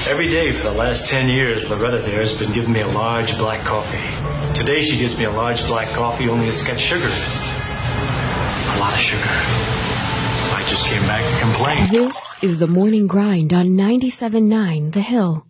Every day for the last 10 years, Loretta there has been giving me a large black coffee. Today she gives me a large black coffee, only it's got sugar in it. A lot of sugar. I just came back to complain. This is the Morning Grind on 97.9 The Hill.